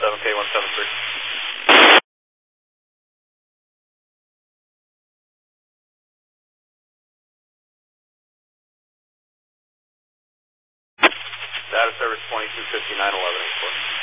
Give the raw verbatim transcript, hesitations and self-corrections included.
seven K one seven three. Data service twenty-two fifty-nine eleven eight four.